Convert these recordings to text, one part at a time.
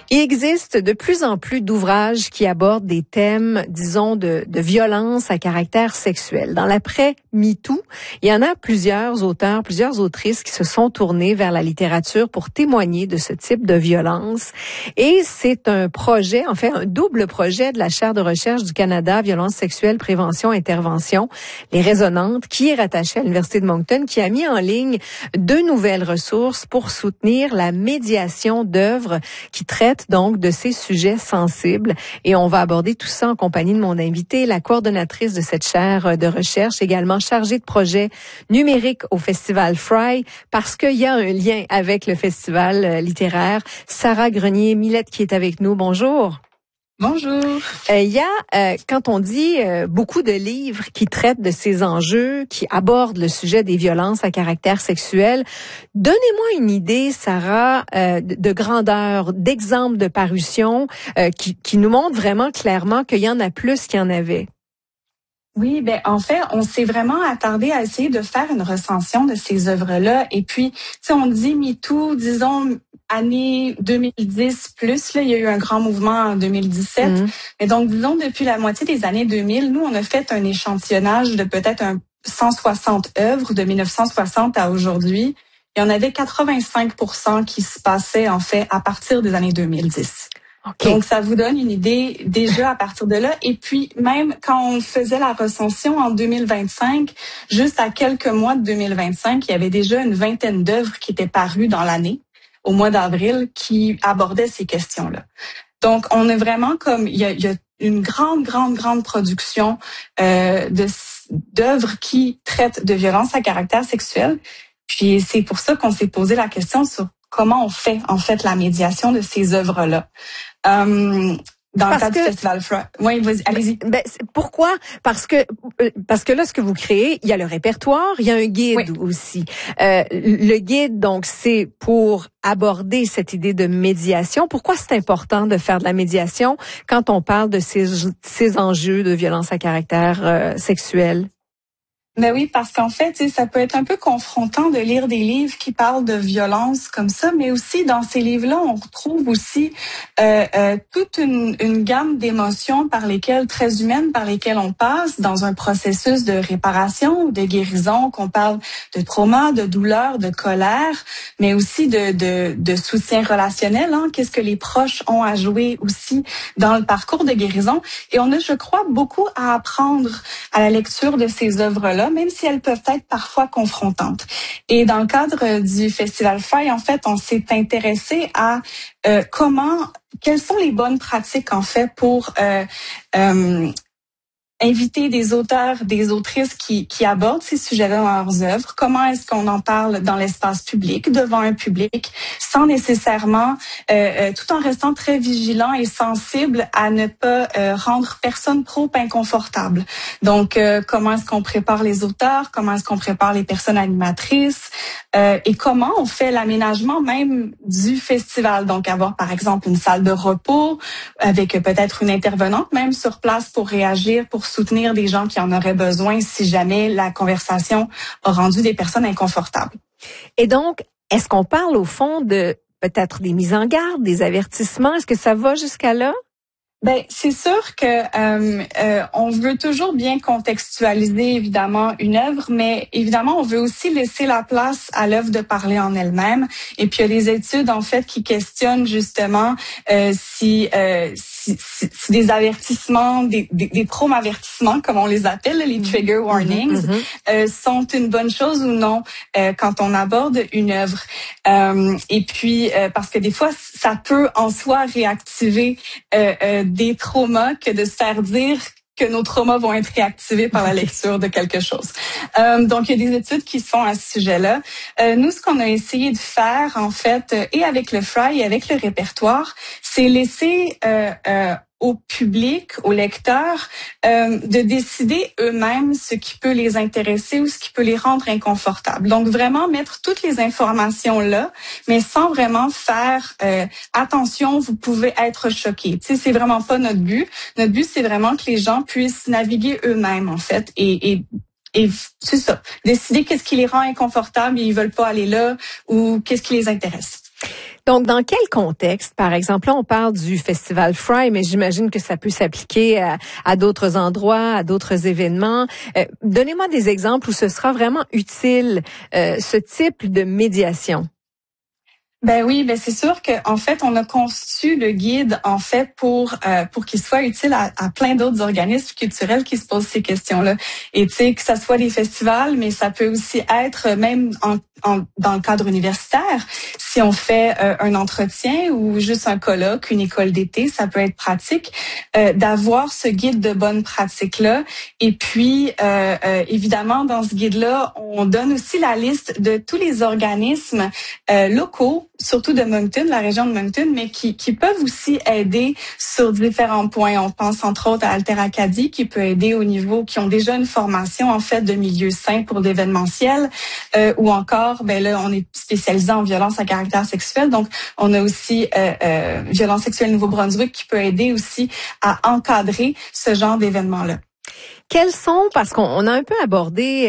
Il existe de plus en plus d'ouvrages qui abordent des thèmes, disons, de violence à caractère sexuel. Dans l'après-MeToo, il y en a plusieurs auteurs, plusieurs autrices qui se sont tournés vers la littérature pour témoigner de ce type de violence. Et c'est un projet, en fait, un double projet de la chaire de recherche du Canada, violence sexuelle, prévention, intervention, les Résonantes, qui est rattachée à l'Université de Moncton, qui a mis en ligne 2 nouvelles ressources pour soutenir la médiation d'œuvres qui traitent donc de ces sujets sensibles. Et on va aborder tout ça en compagnie de mon invité, la coordonnatrice de cette chaire de recherche, également chargée de projet numérique au Festival Fry, parce qu'il y a un lien avec le festival littéraire. Sarah Grenier-Millette qui est avec nous. Bonjour. Bonjour. Il y a, quand on dit beaucoup de livres qui traitent de ces enjeux, qui abordent le sujet des violences à caractère sexuel, donnez-moi une idée, Sarah, de grandeur, d'exemples de parution qui nous montrent vraiment clairement qu'il y en a plus qu'il y en avait. Oui, en fait, on s'est vraiment attardé à essayer de faire une recension de ces œuvres-là. Et puis, on dit MeToo, disons année 2010 plus, là, il y a eu un grand mouvement en 2017. Et donc, disons, depuis la moitié des années 2000, nous, on a fait un échantillonnage de peut-être 160 œuvres de 1960 à aujourd'hui. Il y en avait 85% qui se passaient, en fait, à partir des années 2010. Okay. Donc, ça vous donne une idée déjà à partir de là. Et puis, même quand on faisait la recension en 2025, juste à quelques mois de 2025, il y avait déjà une vingtaine d'œuvres qui étaient parues dans l'année, au mois d'avril, qui abordaient ces questions-là. Donc, on est vraiment comme, il y a une grande production d'œuvres qui traitent de violences à caractère sexuel. Puis, c'est pour ça qu'on s'est posé la question sur comment on fait, en fait, la médiation de ces œuvres-là. Dans le cadre du Festival Fry. Oui, allez-y. Pourquoi? Parce que là, ce que vous créez, il y a le répertoire, il y a un guide aussi. Le guide, donc, c'est pour aborder cette idée de médiation. Pourquoi c'est important de faire de la médiation quand on parle de ces enjeux de violence à caractère sexuel? Ben oui, parce qu'en fait, ça peut être un peu confrontant de lire des livres qui parlent de violence comme ça, mais aussi dans ces livres-là, on retrouve aussi toute une gamme d'émotions très humaines, par lesquelles on passe dans un processus de réparation, de guérison, qu'on parle de trauma, de douleur, de colère, mais aussi de soutien relationnel. Qu'est-ce que les proches ont à jouer aussi dans le parcours de guérison? Et on a, je crois, beaucoup à apprendre à la lecture de ces œuvres-là, même si elles peuvent être parfois confrontantes. Et dans le cadre du Festival Fry, en fait, on s'est intéressé à quelles sont les bonnes pratiques, en fait, pour inviter des auteurs, des autrices qui abordent ces sujets-là dans leurs œuvres. Comment est-ce qu'on en parle dans l'espace public, devant un public, sans nécessairement, tout en restant très vigilant et sensible à ne pas rendre personne trop inconfortable. Donc, comment est-ce qu'on prépare les auteurs, comment est-ce qu'on prépare les personnes animatrices, et comment on fait l'aménagement même du festival. Donc, avoir par exemple une salle de repos avec peut-être une intervenante même sur place pour réagir, pour soutenir des gens qui en auraient besoin si jamais la conversation a rendu des personnes inconfortables. Et donc, est-ce qu'on parle au fond de peut-être des mises en garde, des avertissements? Est-ce que ça va jusqu'à là? C'est sûr que on veut toujours bien contextualiser évidemment une œuvre, mais évidemment on veut aussi laisser la place à l'œuvre de parler en elle-même. Et puis il y a des études en fait qui questionnent justement si des avertissements, des prom-avertissements comme on les appelle, les trigger warnings, sont une bonne chose ou non quand on aborde une œuvre. Et puis parce que des fois ça peut en soi réactiver des traumas que de se faire dire que nos traumas vont être réactivés par la lecture de quelque chose. Donc, il y a des études qui se font à ce sujet-là. Nous, ce qu'on a essayé de faire, en fait, et avec le Fry et avec le répertoire, c'est laisser au public, aux lecteurs, de décider eux-mêmes ce qui peut les intéresser ou ce qui peut les rendre inconfortables. Donc, vraiment mettre toutes les informations là, mais sans vraiment faire attention, vous pouvez être choqué. Tu sais, c'est vraiment pas notre but. Notre but, c'est vraiment que les gens puissent naviguer eux-mêmes, en fait, et c'est ça, décider qu'est-ce qui les rend inconfortables et ils veulent pas aller là ou qu'est-ce qui les intéresse. Donc, dans quel contexte, par exemple, là, on parle du Festival Fry, mais j'imagine que ça peut s'appliquer à d'autres endroits, à d'autres événements. Donnez-moi des exemples où ce sera vraiment utile, ce type de médiation. Ben oui, ben c'est sûr que en fait on a conçu le guide en fait pour qu'il soit utile à plein d'autres organismes culturels qui se posent ces questions-là. Et tu sais que ça soit des festivals, mais ça peut aussi être même dans le cadre universitaire. Si on fait un entretien ou juste un colloque, une école d'été, ça peut être pratique d'avoir ce guide de bonnes pratiques-là. Et puis évidemment dans ce guide-là, on donne aussi la liste de tous les organismes locaux, surtout de Moncton, la région de Moncton, mais qui peuvent aussi aider sur différents points. On pense entre autres à Alter Acadie, qui peut aider au niveau, qui ont déjà une formation en fait de milieu sain pour l'événementiel, ou encore, ben là, on est spécialisé en violence à caractère sexuel, donc on a aussi Violence sexuelle Nouveau-Brunswick qui peut aider aussi à encadrer ce genre d'événements-là. Quels sont, parce qu'on a un peu abordé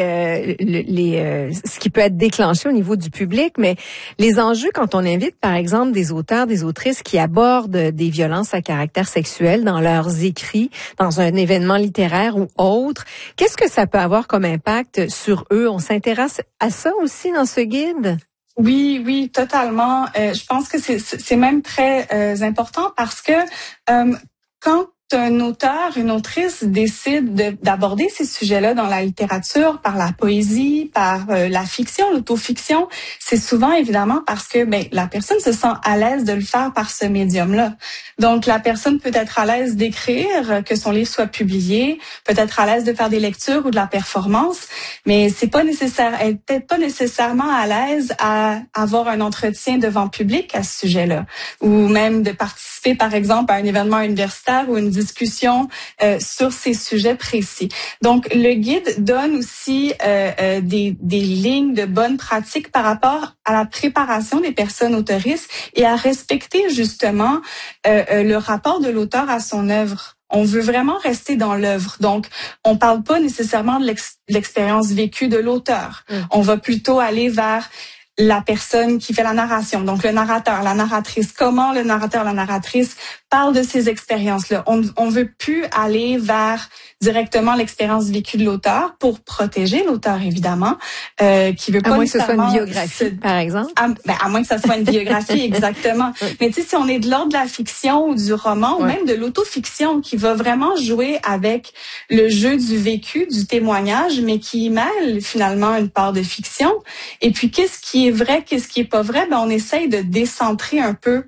ce qui peut être déclenché au niveau du public, mais les enjeux quand on invite, par exemple, des auteurs, des autrices qui abordent des violences à caractère sexuel dans leurs écrits, dans un événement littéraire ou autre, qu'est-ce que ça peut avoir comme impact sur eux? On s'intéresse à ça aussi dans ce guide? Oui, oui, totalement. Je pense que c'est même très important parce que quand un auteur, une autrice décide d'aborder ces sujets-là dans la littérature, par la poésie, par la fiction, l'autofiction, c'est souvent évidemment parce que la personne se sent à l'aise de le faire par ce médium-là. Donc la personne peut être à l'aise d'écrire, que son livre soit publié, peut être à l'aise de faire des lectures ou de la performance, mais c'est pas nécessaire, elle est peut-être pas nécessairement à l'aise à avoir un entretien devant public à ce sujet-là, ou même de participer par exemple à un événement universitaire ou une discussion sur ces sujets précis. Donc, le guide donne aussi des lignes de bonnes pratiques par rapport à la préparation des personnes autoristes et à respecter justement le rapport de l'auteur à son œuvre. On veut vraiment rester dans l'œuvre. Donc, on parle pas nécessairement de l'expérience vécue de l'auteur. On va plutôt aller vers la personne qui fait la narration, donc le narrateur, la narratrice, comment le narrateur, la narratrice parle de ces expériences-là. On veut plus aller vers directement l'expérience vécue de l'auteur pour protéger l'auteur, évidemment, qui veut pas à moins que ce soit une nécessairement biographie, par exemple. À moins que ce soit une biographie, exactement. Mais tu sais, si on est de l'ordre de la fiction ou du roman, ou même de l'autofiction, qui va vraiment jouer avec le jeu du vécu, du témoignage, mais qui mêle finalement une part de fiction. Et puis, qu'est-ce qui est vrai, qu'est-ce qui est pas vrai? On essaye de décentrer un peu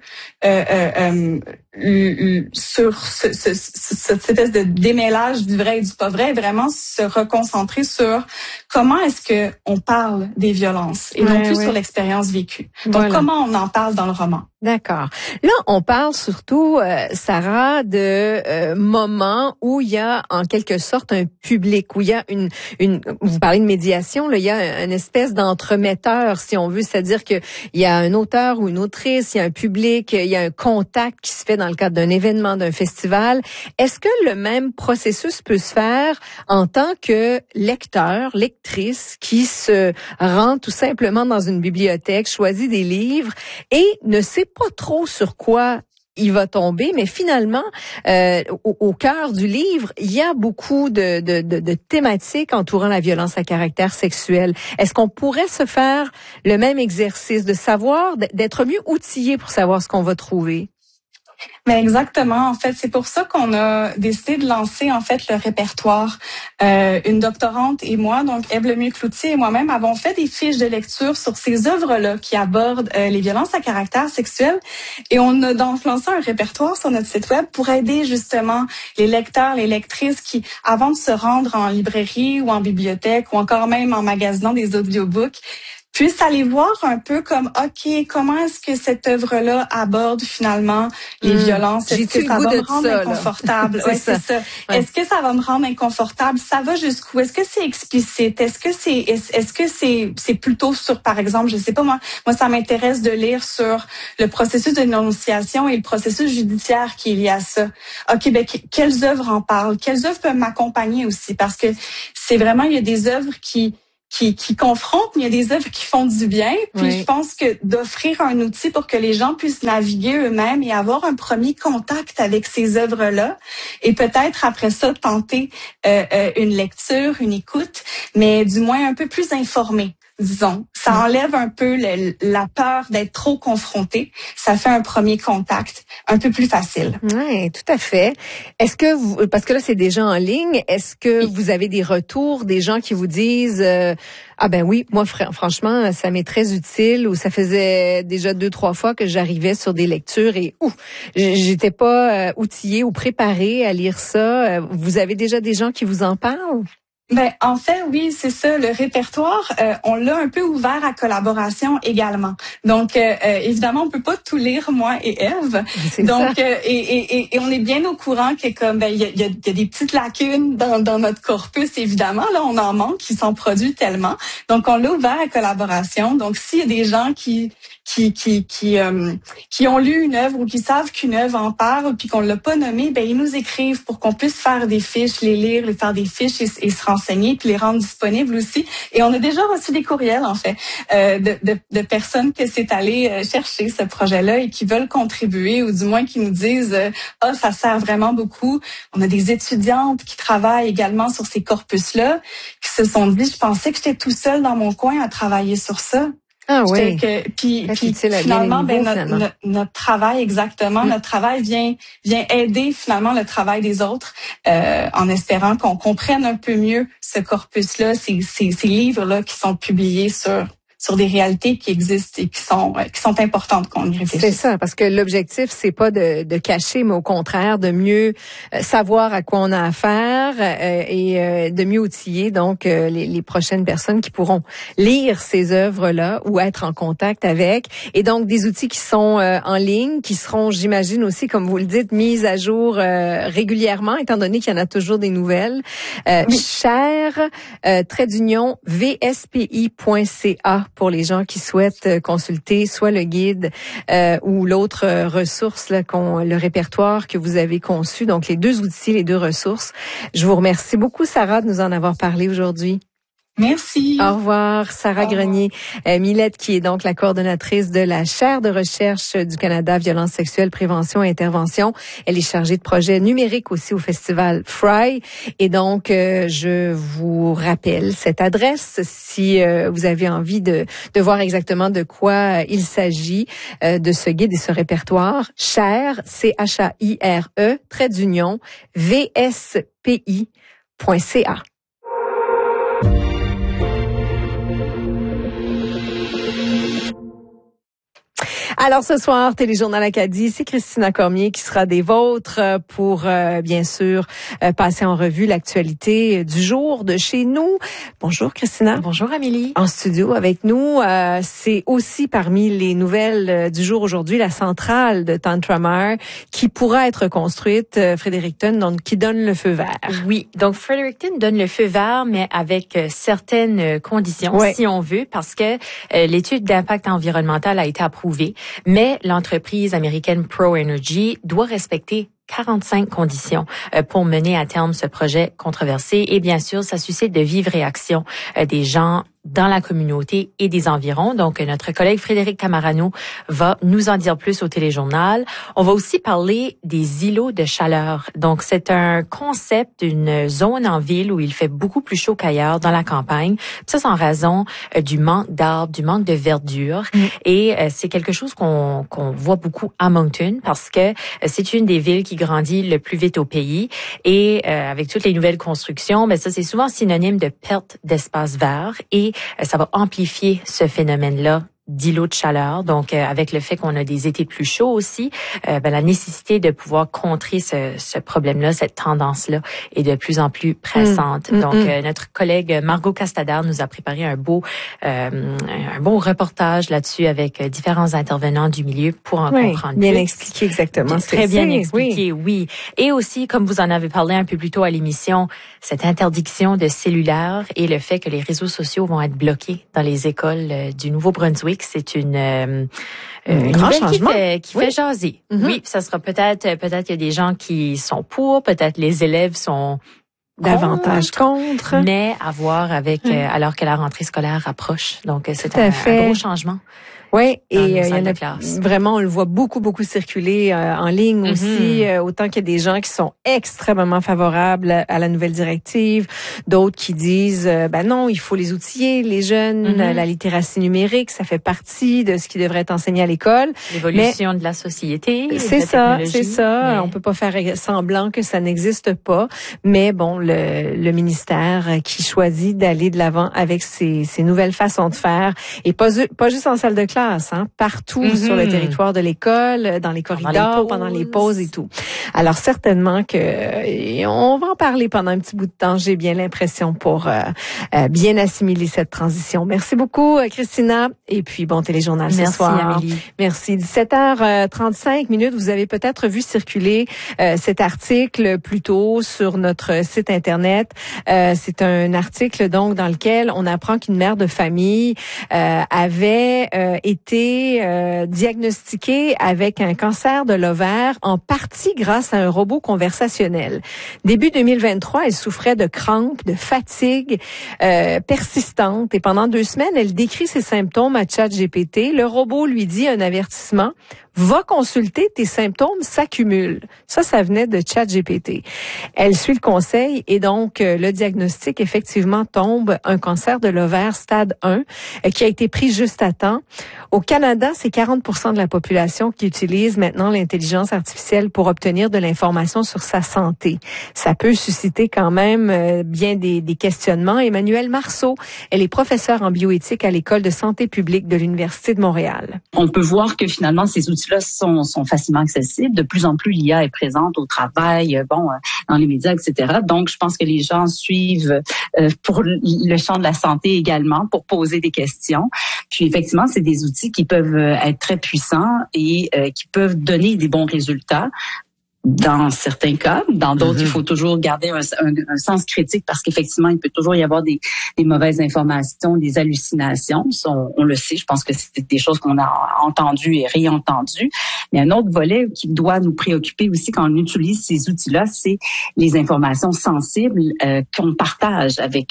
sur cette espèce de démêlage du vrai et du pas vrai, et vraiment se reconcentrer sur comment est-ce que on parle des violences et non plus sur l'expérience vécue. Donc, comment on en parle dans le roman? D'accord. Là, on parle surtout, Sarah, de moments où il y a en quelque sorte un public, où il y a une vous parlez de médiation, là, il y a une espèce d'entremetteur, si on veut, c'est-à-dire que il y a un auteur ou une autrice, il y a un public, il y a un contact qui se fait dans le cadre d'un événement, d'un festival. Est-ce que le même processus peut se faire en tant que lecteur, lectrice, qui se rend tout simplement dans une bibliothèque, choisit des livres et ne sait pas trop sur quoi il va tomber, mais finalement, au cœur du livre, il y a beaucoup de thématiques entourant la violence à caractère sexuel. Est-ce qu'on pourrait se faire le même exercice de savoir, d'être mieux outillé pour savoir ce qu'on va trouver? Mais exactement. En fait, c'est pour ça qu'on a décidé de lancer en fait le répertoire. Une doctorante et moi, donc Ève Lemieux-Cloutier et moi-même, avons fait des fiches de lecture sur ces œuvres-là qui abordent les violences à caractère sexuel. Et on a donc lancé un répertoire sur notre site web pour aider justement les lecteurs, les lectrices qui, avant de se rendre en librairie ou en bibliothèque ou encore même en magasinant des audiobooks, puissent aller voir un peu comme, OK, comment est-ce que cette œuvre-là aborde finalement les violences? Est-ce que ça va me rendre inconfortable? C'est ça. Ouais. Est-ce que ça va me rendre inconfortable? Ça va jusqu'où? Est-ce que c'est explicite? Est-ce que c'est plutôt sur, par exemple, je sais pas moi, ça m'intéresse de lire sur le processus de dénonciation et le processus judiciaire qui est lié à ça. OK, quelles œuvres en parlent? Quelles œuvres peuvent m'accompagner aussi? Parce que c'est vraiment, il y a des œuvres qui qui confrontent, mais il y a des œuvres qui font du bien. Puis je pense que d'offrir un outil pour que les gens puissent naviguer eux-mêmes et avoir un premier contact avec ces œuvres-là, et peut-être après ça tenter une lecture, une écoute, mais du moins un peu plus informée. Disons, ça enlève un peu la peur d'être trop confronté. Ça fait un premier contact un peu plus facile. Oui, tout à fait. Est-ce que vous, parce que là c'est déjà en ligne, est-ce que vous avez des retours, des gens qui vous disent ah ben oui, moi franchement ça m'est très utile, ou ça faisait déjà 2-3 fois que j'arrivais sur des lectures et j'étais pas outillée ou préparée à lire ça. Vous avez déjà des gens qui vous en parlent? Ben en fait oui, c'est ça. Le répertoire, on l'a un peu ouvert à collaboration également. Donc évidemment, on peut pas tout lire moi et Ève. Donc et on est bien au courant que comme il y a des petites lacunes dans notre corpus évidemment. Là, on en manque, qui sont produits tellement. Donc on l'a ouvert à collaboration. Donc s'il y a des gens qui ont lu une œuvre ou qui savent qu'une œuvre en parle puis qu'on l'a pas nommée, ben ils nous écrivent pour qu'on puisse faire des fiches, les lire, les faire des fiches et se renseigner puis les rendre disponibles aussi. Et on a déjà reçu des courriels en fait de personnes que c'est allé chercher ce projet-là et qui veulent contribuer, ou du moins qui nous disent ça sert vraiment beaucoup. On a des étudiantes qui travaillent également sur ces corpus-là qui se sont dit je pensais que j'étais tout seul dans mon coin à travailler sur ça. Ah oui. Puis finalement, notre travail, exactement, notre travail vient aider finalement le travail des autres, en espérant qu'on comprenne un peu mieux ce corpus-là, ces livres-là qui sont publiés sur des réalités qui existent et qui sont importantes qu'on y réfléchisse. C'est ça, parce que l'objectif, c'est pas de cacher, mais au contraire, de mieux savoir à quoi on a affaire et de mieux outiller donc les prochaines personnes qui pourront lire ces œuvres-là ou être en contact avec. Et donc, des outils qui sont en ligne, qui seront, j'imagine aussi, comme vous le dites, mis à jour régulièrement, étant donné qu'il y en a toujours des nouvelles. Cher, vspi.ca pour les gens qui souhaitent consulter soit le guide ou l'autre ressource, là, le répertoire que vous avez conçu. Donc, les deux outils, les deux ressources. Je vous remercie beaucoup, Sarah, de nous en avoir parlé aujourd'hui. Merci. Au revoir, Sarah Grenier. Millette, qui est donc la coordonnatrice de la chaire de recherche du Canada, Violences sexuelles, prévention et intervention. Elle est chargée de projets numériques aussi au festival Fry. Et donc, je vous rappelle cette adresse si vous avez envie de voir exactement de quoi il s'agit de ce guide et ce répertoire. Chaire, CHAIRE, VSPI.ca. Alors ce soir, Téléjournal Acadie, c'est Christina Cormier qui sera des vôtres pour bien sûr passer en revue l'actualité du jour de chez nous. Bonjour Christina. Bonjour Amélie. En studio avec nous, c'est aussi parmi les nouvelles du jour aujourd'hui la centrale de Tantramar qui pourra être construite, Fredericton, donc qui donne le feu vert. Oui, donc Fredericton donne le feu vert, mais avec certaines conditions, si on veut, parce que l'étude d'impact environnemental a été approuvée. Mais l'entreprise américaine Pro Energy doit respecter 45 conditions pour mener à terme ce projet controversé. Et bien sûr, ça suscite de vives réactions des gens dans la communauté et des environs. Donc, notre collègue Frédéric Tamarano va nous en dire plus au Téléjournal. On va aussi parler des îlots de chaleur. Donc, c'est un concept d'une zone en ville où il fait beaucoup plus chaud qu'ailleurs dans la campagne. Ça, c'est en raison du manque d'arbres, du manque de verdure. Et c'est quelque chose qu'on voit beaucoup à Moncton parce que c'est une des villes qui grandit le plus vite au pays. Et avec toutes les nouvelles constructions, ben ça, c'est souvent synonyme de perte d'espace vert. Et ça va amplifier ce phénomène-là d'îlots de chaleur. Donc, avec le fait qu'on a des étés plus chauds aussi, la nécessité de pouvoir contrer ce problème-là, cette tendance-là est de plus en plus pressante. Donc, notre collègue Margot Castadard nous a préparé un beau reportage là-dessus avec différents intervenants du milieu pour en comprendre bien plus. Expliqué exactement. Très bien expliqué, oui. Et aussi, comme vous en avez parlé un peu plus tôt à l'émission, cette interdiction de cellulaire et le fait que les réseaux sociaux vont être bloqués dans les écoles du Nouveau-Brunswick, c'est une nouvelle qui fait jaser. Oui, ça sera peut-être qu'il y a des gens qui sont pour, peut-être les élèves sont davantage contre. Mais à voir avec, alors que la rentrée scolaire approche. Donc, c'est un gros changement. Oui, et il y en a vraiment, on le voit beaucoup circuler en ligne aussi, autant qu'il y a des gens qui sont extrêmement favorables à la nouvelle directive, d'autres qui disent non, il faut les outiller, les jeunes, la littératie numérique, ça fait partie de ce qui devrait être enseigné à l'école. L'évolution de la société, c'est ça. Mais... On peut pas faire semblant que ça n'existe pas, mais bon, le ministère qui choisit d'aller de l'avant avec ces nouvelles façons de faire, et pas juste en salle de classe, partout sur le territoire de l'école, dans les corridors, pendant les pauses et tout. Alors certainement que on va en parler pendant un petit bout de temps, j'ai bien l'impression, pour bien assimiler cette transition. Merci beaucoup Christina, et puis bon téléjournal ce soir. Merci Amélie. Merci. 17h35, vous avez peut-être vu circuler cet article plus tôt sur notre site internet. C'est un article donc dans lequel on apprend qu'une mère de famille avait été diagnostiquée avec un cancer de l'ovaire, en partie grâce à un robot conversationnel. Début 2023, elle souffrait de crampes, de fatigue persistante, et pendant 2 semaines, elle décrit ses symptômes à ChatGPT. Le robot lui dit un avertissement: va consulter, tes symptômes s'accumulent. Ça venait de ChatGPT. Elle suit le conseil et donc le diagnostic effectivement tombe, un cancer de l'ovaire stade 1 qui a été pris juste à temps. Au Canada, c'est 40% de la population qui utilise maintenant l'intelligence artificielle pour obtenir de l'information sur sa santé. Ça peut susciter quand même bien des questionnements. Emmanuelle Marceau, elle est professeure en bioéthique à l'École de santé publique de l'Université de Montréal. On peut voir que finalement, ces outils-là sont facilement accessibles. De plus en plus, l'IA est présente au travail, dans les médias, etc. Donc, je pense que les gens suivent pour le champ de la santé également, pour poser des questions. Puis, effectivement, c'est des outils qui peuvent être très puissants et qui peuvent donner des bons résultats. Dans certains cas, dans d'autres, il faut toujours garder un sens critique, parce qu'effectivement, il peut toujours y avoir des mauvaises informations, des hallucinations. Ça, on le sait, je pense que c'est des choses qu'on a entendues et réentendues. Mais un autre volet qui doit nous préoccuper aussi quand on utilise ces outils-là, c'est les informations sensibles qu'on partage avec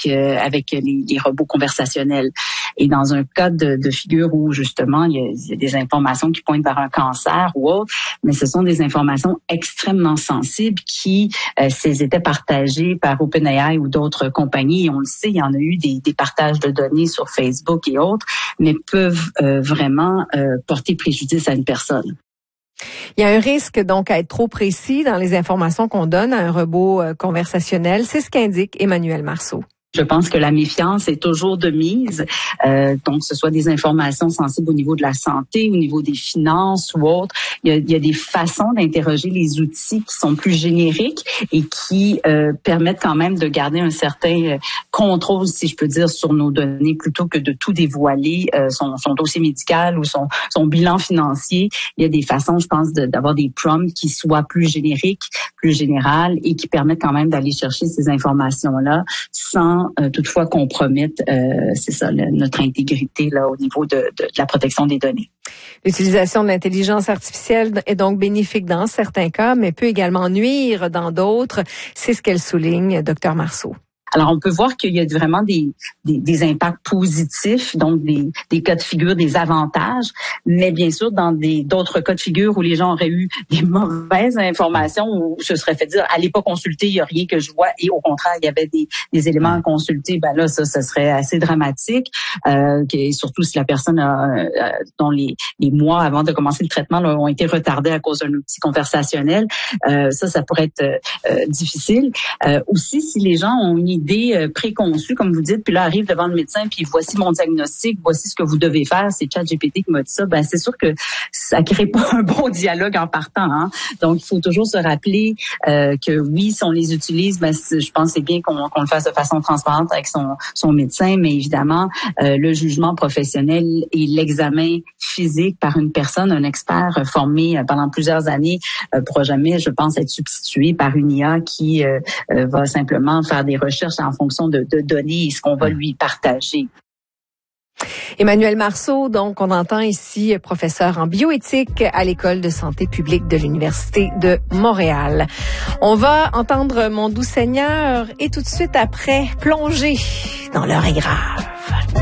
les robots conversationnels. Et dans un cas de figure où justement il y a des informations qui pointent vers un cancer ou autre, mais ce sont des informations extrêmement sensibles qui, si elles étaient partagées par OpenAI ou d'autres compagnies, et on le sait, il y en a eu des partages de données sur Facebook et autres, mais peuvent vraiment porter préjudice à une personne. Il y a un risque donc à être trop précis dans les informations qu'on donne à un robot conversationnel. C'est ce qu'indique Emmanuelle Marceau. Je pense que la méfiance est toujours de mise, donc ce soit des informations sensibles au niveau de la santé, au niveau des finances ou autres. Il y a des façons d'interroger les outils qui sont plus génériques et qui permettent quand même de garder un certain contrôle, si je peux dire, sur nos données, plutôt que de tout dévoiler, son dossier médical ou son bilan financier. Il y a des façons, je pense, d'avoir des prompts qui soient plus génériques, plus générales, et qui permettent quand même d'aller chercher ces informations-là sans toutefois compromettre, notre intégrité là au niveau de la protection des données. L'utilisation de l'intelligence artificielle est donc bénéfique dans certains cas, mais peut également nuire dans d'autres. C'est ce qu'elle souligne, Dr Marceau. Alors, on peut voir qu'il y a vraiment des impacts positifs, donc des cas de figure, des avantages, mais bien sûr, dans d'autres cas de figure où les gens auraient eu des mauvaises informations, où se serait fait dire, allez pas consulter, il y a rien que je vois, et au contraire, il y avait des éléments à consulter, ben là, ça serait assez dramatique, surtout si la personne dont les mois avant de commencer le traitement là, ont été retardés à cause d'un outil conversationnel. Ça pourrait être difficile. Aussi, si les gens ont une idée préconçue, comme vous dites, puis là arrive devant le médecin, puis voici mon diagnostic, voici ce que vous devez faire, c'est ChatGPT qui m'a dit ça, ben c'est sûr que ça crée pas un bon dialogue en partant, hein. Donc il faut toujours se rappeler que oui, si on les utilise, ben je pense que c'est bien qu'on le fasse de façon transparente avec son médecin, mais évidemment le jugement professionnel et l'examen physique par une personne, un expert formé pendant plusieurs années pourra jamais, je pense, être substitué par une IA qui va simplement faire des recherches en fonction de données et ce qu'on va lui partager. Emmanuel Marceau, donc, on entend ici professeur en bioéthique à l'École de santé publique de l'Université de Montréal. On va entendre Mon doux Seigneur et tout de suite après, plonger dans l'heure est grave.